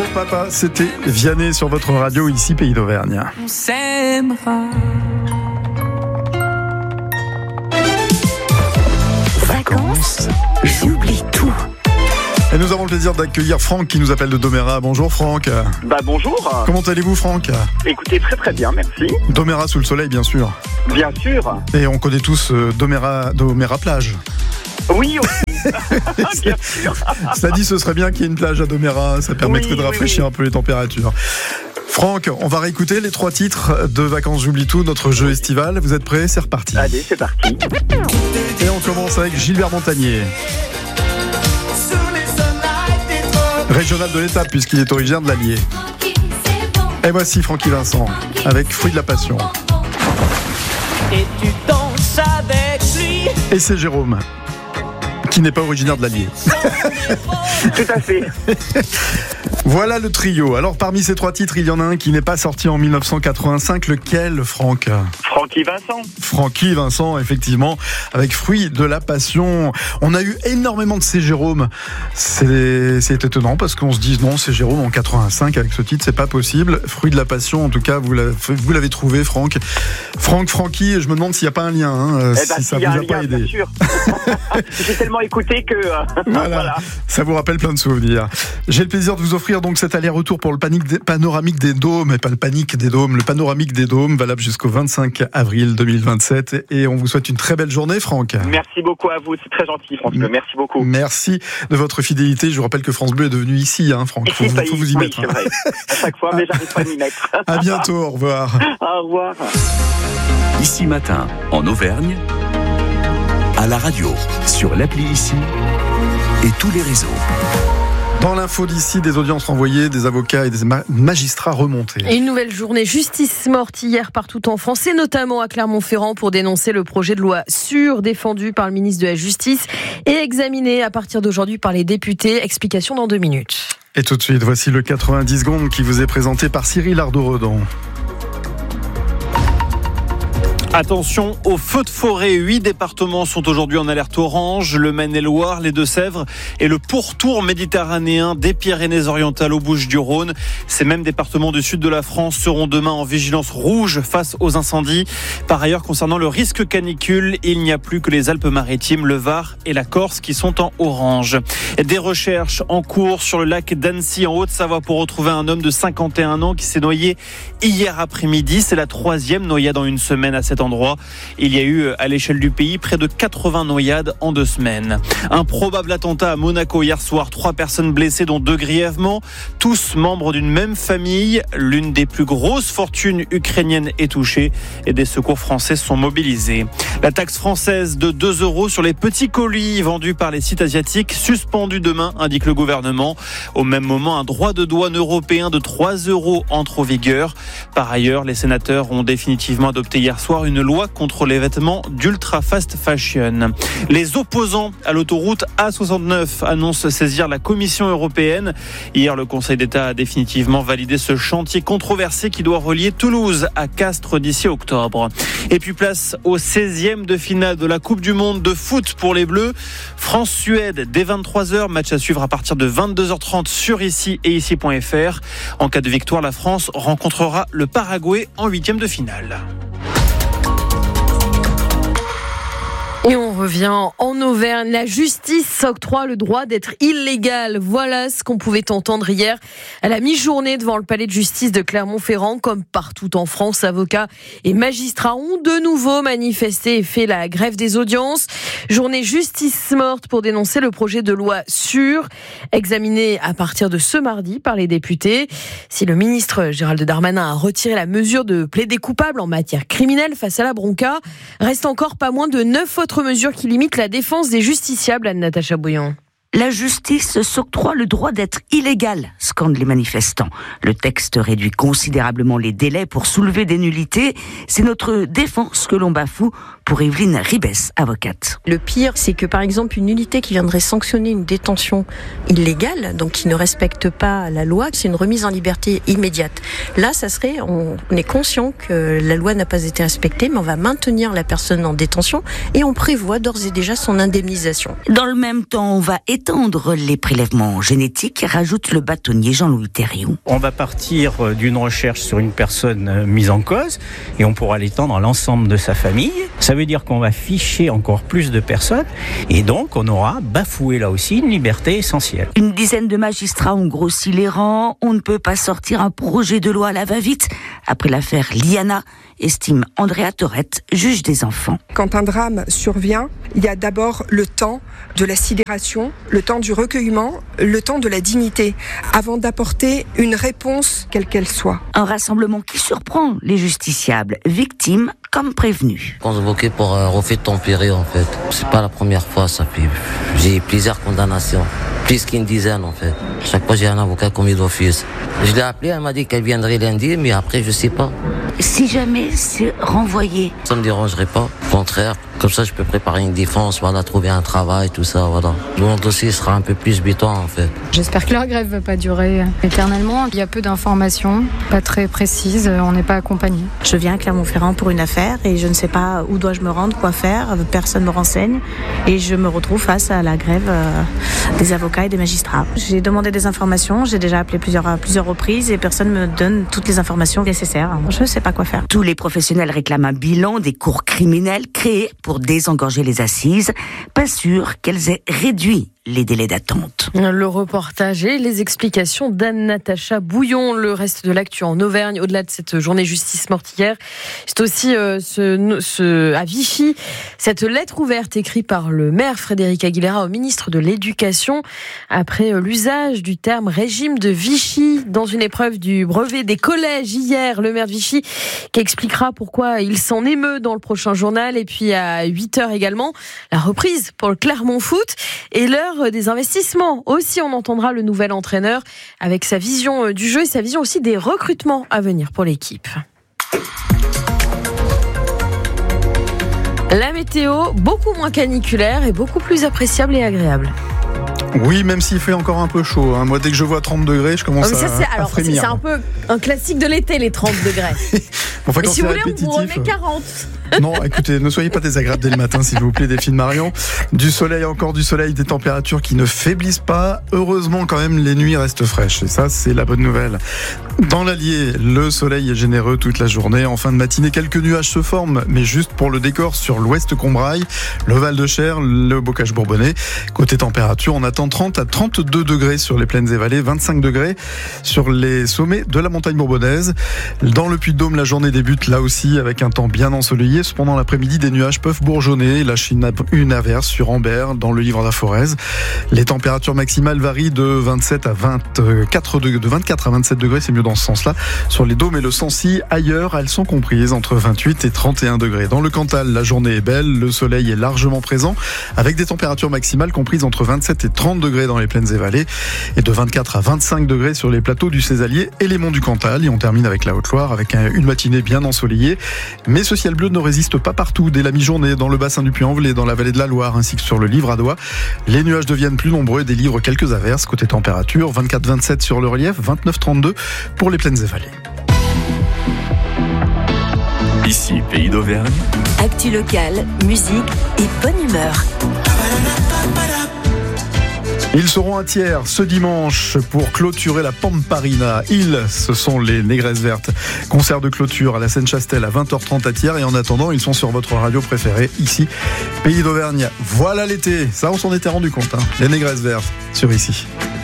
Papa, c'était Vianney sur votre radio, ici Pays d'Auvergne. On s'aimera. Vacances, j'oublie tout. Et nous avons le plaisir d'accueillir Franck qui nous appelle de Domérat. Bonjour Franck. Bonjour. Comment allez-vous Franck ? Écoutez, très très bien, merci. Domérat sous le soleil, bien sûr. Bien sûr. Et on connaît tous Domérat plage. Oui, aussi. Bien sûr. Cela dit, ce serait bien qu'il y ait une plage à Domérat, ça permettrait de rafraîchir un peu les températures. Franck, on va réécouter les 3 titres de Vacances J'oublie tout, notre jeu estival. Vous êtes prêts ? C'est reparti. Allez, c'est parti. Et on commence avec Gilbert Montagnier. Régional de l'étape puisqu'il est originaire de l'Allier. Et voici Francky Vincent avec Fruit de la Passion. Et tu danses avec lui. Et c'est Jérôme qui n'est pas originaire de l'Allier. Tout à fait. Voilà le trio. Alors parmi ces 3 titres, il y en a un qui n'est pas sorti en 1985. Lequel, Franck ? Francky Vincent. Francky Vincent, effectivement, avec Fruit de la Passion. On a eu énormément de C'est Jérôme. C'est étonnant parce qu'on se dit non, c'est Jérôme en 85 avec ce titre, c'est pas possible. Fruit de la Passion, en tout cas, vous l'avez trouvé, Franck. Francky, je me demande s'il n'y a pas un lien, si ça vous a pas aidé. Bien sûr. J'ai tellement écouté que voilà. Ça vous rappelle plein de souvenirs. J'ai le plaisir de vous offrir donc cet aller-retour pour le panoramique des dômes, et pas le panique des dômes, le panoramique des dômes, valable jusqu'au 25 avril 2027. Et on vous souhaite une très belle journée, Franck. Merci beaucoup à vous, c'est très gentil, France Bleu. Merci beaucoup. Merci de votre fidélité. Je vous rappelle que France Bleu est devenu ici, Franck. Il faut vous y mettre. C'est vrai. À chaque fois, mais j'arrive pas à m'y mettre. À bientôt, au revoir. Au revoir. Ici Matin, en Auvergne, à la radio, sur l'appli Ici et tous les réseaux. Dans l'info d'ici, des audiences renvoyées, des avocats et des magistrats remontés. Et une nouvelle journée justice morte hier partout en France, et notamment à Clermont-Ferrand pour dénoncer le projet de loi SUR défendu par le ministre de la Justice et examiné à partir d'aujourd'hui par les députés. Explication dans 2 minutes. Et tout de suite, voici le 90 secondes qui vous est présenté par Cyril Ardo-Redon. Attention aux feux de forêt. 8 départements sont aujourd'hui en alerte orange. Le Maine-et-Loire, les Deux-Sèvres et le pourtour méditerranéen des Pyrénées-Orientales aux Bouches-du-Rhône. Ces mêmes départements du sud de la France seront demain en vigilance rouge face aux incendies. Par ailleurs, concernant le risque canicule, il n'y a plus que les Alpes-Maritimes, le Var et la Corse qui sont en orange. Des recherches en cours sur le lac d'Annecy en Haute-Savoie pour retrouver un homme de 51 ans qui s'est noyé hier après-midi. C'est la 3e noyade en une semaine à cet endroit. Il y a eu à l'échelle du pays près de 80 noyades en 2 semaines. Un probable attentat à Monaco hier soir. 3 personnes blessées dont 2 grièvement. Tous membres d'une même famille. L'une des plus grosses fortunes ukrainiennes est touchée et des secours français sont mobilisés. La taxe française de 2 € sur les petits colis vendus par les sites asiatiques suspendue demain, indique le gouvernement. Au même moment, un droit de douane européen de 3 € entre en vigueur. Par ailleurs, les sénateurs ont définitivement adopté hier soir une loi contre les vêtements d'ultra fast fashion. Les opposants à l'autoroute A69 annoncent saisir la Commission européenne. Hier, le Conseil d'État a définitivement validé ce chantier controversé qui doit relier Toulouse à Castres d'ici octobre. Et puis place au 16e de finale de la Coupe du Monde de foot pour les Bleus. France-Suède dès 23h, match à suivre à partir de 22h30 sur Ici et Ici.fr. En cas de victoire, la France rencontrera le Paraguay en 8e de finale. Et on revient en Auvergne. La justice s'octroie le droit d'être illégale. Voilà ce qu'on pouvait entendre hier à la mi-journée devant le palais de justice de Clermont-Ferrand. Comme partout en France, avocats et magistrats ont de nouveau manifesté et fait la grève des audiences. Journée justice morte pour dénoncer le projet de loi SUR, examiné à partir de ce mardi par les députés. Si le ministre Gérald Darmanin a retiré la mesure de plaider coupable en matière criminelle face à la bronca, reste encore pas moins de 9 autres mesures qui limitent la défense des justiciables, Anne-Natacha Bouillon. La justice s'octroie le droit d'être illégale, scandent les manifestants. Le texte réduit considérablement les délais pour soulever des nullités. C'est notre défense que l'on bafoue pour Evelyne Ribes, avocate. Le pire, c'est que par exemple une nullité qui viendrait sanctionner une détention illégale, donc qui ne respecte pas la loi, c'est une remise en liberté immédiate. Là, ça serait, on est conscient que la loi n'a pas été respectée, mais on va maintenir la personne en détention et on prévoit d'ores et déjà son indemnisation. Dans le même temps, on va étendre les prélèvements génétiques, rajoute le bâtonnier Jean-Louis Thériault. On va partir d'une recherche sur une personne mise en cause et on pourra l'étendre à l'ensemble de sa famille. Ça veut dire qu'on va ficher encore plus de personnes et donc on aura bafoué là aussi une liberté essentielle. Une dizaine de magistrats ont grossi les rangs. On ne peut pas sortir un projet de loi à la va-vite. Après l'affaire Liana, estime Andrea Torette, juge des enfants. Quand un drame survient, il y a d'abord le temps de la sidération, le temps du recueillement, le temps de la dignité, avant d'apporter une réponse quelle qu'elle soit. Un rassemblement qui surprend les justiciables, victimes comme prévenus. Convoqué pour refait tempérer en fait. C'est pas la première fois, ça fait. J'ai eu plusieurs condamnations. Plus qu'une dizaine en fait. Chaque fois j'ai un avocat commis d'office. Je l'ai appelée, elle m'a dit qu'elle viendrait lundi, mais après je sais pas. Si jamais c'est renvoyé, ça me dérangerait pas, au contraire. Comme ça je peux préparer une défense, voilà, trouver un travail, tout ça, voilà. Mon dossier sera un peu plus béton en fait. J'espère que leur grève va pas durer éternellement. Il y a peu d'informations, pas très précises, on n'est pas accompagné. Je viens à Clermont-Ferrand pour une affaire et je ne sais pas où dois-je me rendre, quoi faire, personne me renseigne et je me retrouve face à la grève des avocats et des magistrats. J'ai demandé des informations, j'ai déjà appelé plusieurs reprises et personne me donne toutes les informations nécessaires. Je ne sais pas quoi faire. Tous les professionnels réclament un bilan des cours criminels créés pour désengorger les assises. Pas sûr qu'elles aient réduit les délais d'attente. Le reportage et les explications d'Anne-Natacha Bouillon. Le reste de l'actu en Auvergne, au-delà de cette journée justice mortière, c'est aussi à Vichy, cette lettre ouverte écrite par le maire Frédéric Aguilera au ministre de l'Éducation après l'usage du terme régime de Vichy dans une épreuve du brevet des collèges hier. Le maire de Vichy qui expliquera pourquoi il s'en émeut dans le prochain journal. Et puis à 8h également, la reprise pour le Clermont Foot et l'heure des investissements. Aussi, on entendra le nouvel entraîneur avec sa vision du jeu et sa vision aussi des recrutements à venir pour l'équipe. La météo, beaucoup moins caniculaire et beaucoup plus appréciable et agréable. Oui, même s'il fait encore un peu chaud. Moi, dès que je vois 30 degrés, je commence à frémir. C'est un peu un classique de l'été, les 30 degrés. Enfin, mais si vous voulez, on vous remet 40. Non, écoutez, ne soyez pas désagréables dès le matin, s'il vous plaît, Delphine Marion. Du soleil, encore du soleil, des températures qui ne faiblissent pas. Heureusement, quand même, les nuits restent fraîches. Et ça, c'est la bonne nouvelle. Dans l'Allier, le soleil est généreux toute la journée. En fin de matinée, quelques nuages se forment, mais juste pour le décor sur l'ouest Combrailles, le Val-de-Cher, le Bocage-Bourbonnais. Côté température, on attend 30 à 32 degrés sur les plaines et vallées, 25 degrés sur les sommets de la montagne bourbonnaise. Dans le Puy-de-Dôme, la journée débute là aussi avec un temps bien ensoleillé. Cependant, l'après-midi, des nuages peuvent bourgeonner, lâcher une averse sur Ambert, dans le Livre d'Aforez. Les températures maximales varient de 27 à 24 degrés, de 24 à 27 degrés, c'est mieux dans ce sens-là. Sur les Dômes et le Sancy, ailleurs, elles sont comprises entre 28 et 31 degrés. Dans le Cantal, la journée est belle, le soleil est largement présent, avec des températures maximales comprises entre 27 et 30 degrés dans les plaines et vallées, et de 24 à 25 degrés sur les plateaux du Césalier et les monts du Cantal. Et on termine avec la Haute-Loire, avec une matinée bien ensoleillée. Mais ce ciel bleu ne résiste pas partout. Dès la mi-journée, dans le bassin du Puy-en-Velay, dans la vallée de la Loire, ainsi que sur le Livradois, les nuages deviennent plus nombreux et délivrent quelques averses. Côté température, 24-27 sur le relief, 29-32 pour les plaines et vallées. Ici, Pays d'Auvergne. Actu locale, musique et bonne humeur. Ils seront un tiers ce dimanche pour clôturer la Pamparina. Ce sont les Négresses Vertes. Concert de clôture à la Seine-Chastel à 20h30 à Thiers. Et en attendant, ils sont sur votre radio préférée, ici, Pays d'Auvergne. Voilà l'été. Ça, on s'en était rendu compte. Les Négresses Vertes sur ici.